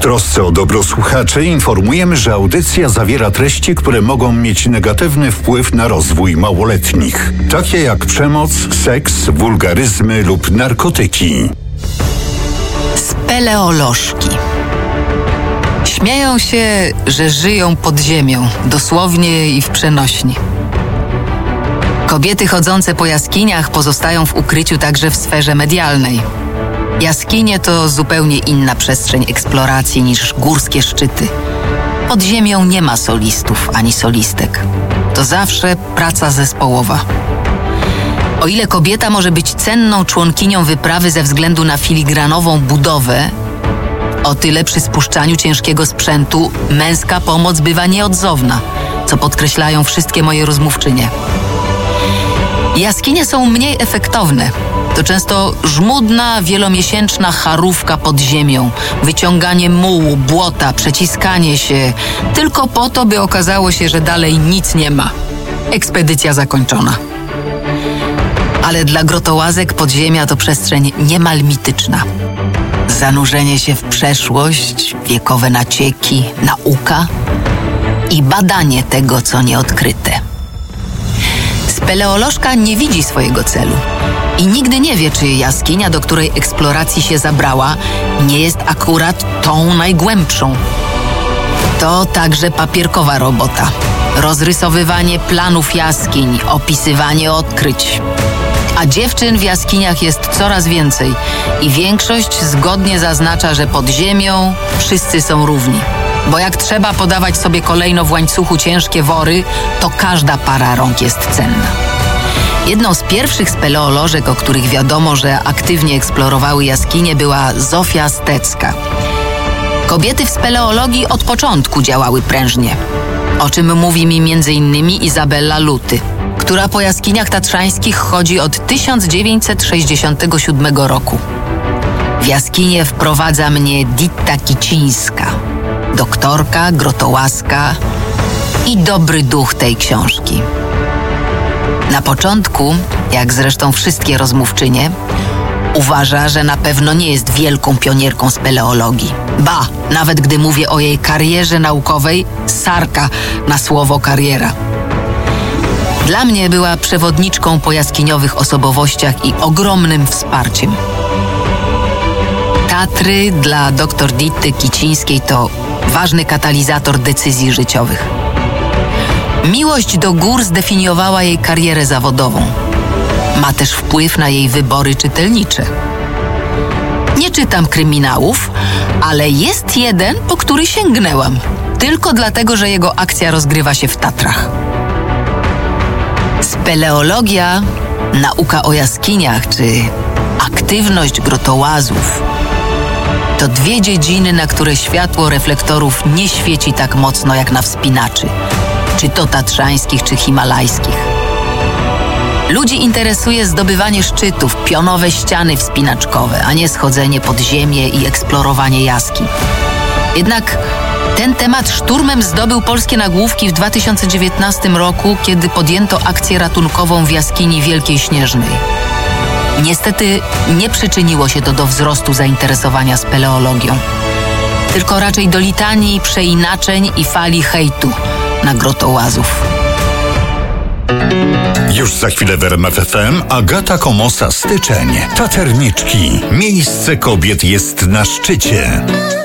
trosce o dobro słuchaczy informujemy, że audycja zawiera treści, które mogą mieć negatywny wpływ na rozwój małoletnich, takie jak przemoc, seks, wulgaryzmy lub narkotyki. Speleolożki. Śmieją się, że żyją pod ziemią, dosłownie i w przenośni. Kobiety chodzące po jaskiniach pozostają w ukryciu także w sferze medialnej. Jaskinie to zupełnie inna przestrzeń eksploracji niż górskie szczyty. Pod ziemią nie ma solistów ani solistek. To zawsze praca zespołowa. O ile kobieta może być cenną członkinią wyprawy ze względu na filigranową budowę, o tyle przy spuszczaniu ciężkiego sprzętu męska pomoc bywa nieodzowna, co podkreślają wszystkie moje rozmówczynie. Jaskinie są mniej efektowne. To często żmudna, wielomiesięczna charówka pod ziemią, wyciąganie mułu, błota, przeciskanie się, tylko po to, by okazało się, że dalej nic nie ma. Ekspedycja zakończona. Ale dla grotołazek podziemia to przestrzeń niemal mityczna. Zanurzenie się w przeszłość, wiekowe nacieki, nauka i badanie tego, co nieodkryte. Speleolożka nie widzi swojego celu i nigdy nie wie, czy jaskinia, do której eksploracji się zabrała, nie jest akurat tą najgłębszą. To także papierkowa robota. Rozrysowywanie planów jaskiń, opisywanie odkryć. A dziewczyn w jaskiniach jest coraz więcej i większość zgodnie zaznacza, że pod ziemią wszyscy są równi. Bo jak trzeba podawać sobie kolejno w łańcuchu ciężkie wory, to każda para rąk jest cenna. Jedną z pierwszych speleolożek, o których wiadomo, że aktywnie eksplorowały jaskinie, była Zofia Stecka. Kobiety w speleologii od początku działały prężnie, o czym mówi mi m.in. Izabella Luty, która po jaskiniach tatrzańskich chodzi od 1967 roku. W jaskinie wprowadza mnie Ditta Kicińska, doktorka, grotołaska i dobry duch tej książki. Na początku, jak zresztą wszystkie rozmówczynie, uważa, że na pewno nie jest wielką pionierką speleologii. Ba, nawet gdy mówię o jej karierze naukowej, sarka na słowo kariera. Dla mnie była przewodniczką po jaskiniowych osobowościach i ogromnym wsparciem. Tatry dla dr Ditty Kicińskiej to ważny katalizator decyzji życiowych. Miłość do gór zdefiniowała jej karierę zawodową. Ma też wpływ na jej wybory czytelnicze. Nie czytam kryminałów, ale jest jeden, po który sięgnęłam. Tylko dlatego, że jego akcja rozgrywa się w Tatrach. Speleologia, nauka o jaskiniach czy aktywność grotołazów to dwie dziedziny, na które światło reflektorów nie świeci tak mocno jak na wspinaczy, czy to tatrzańskich, czy himalajskich. Ludzi interesuje zdobywanie szczytów, pionowe ściany wspinaczkowe, a nie schodzenie pod ziemię i eksplorowanie jaskiń. Jednak ten temat szturmem zdobył polskie nagłówki w 2019 roku, kiedy podjęto akcję ratunkową w jaskini Wielkiej Śnieżnej. Niestety nie przyczyniło się to do wzrostu zainteresowania speleologią, tylko raczej do litanii przeinaczeń i fali hejtu na grotołazów. Już za chwilę w RMF FM Agata Komosa Styczeń. Taterniczki. Miejsce kobiet jest na szczycie.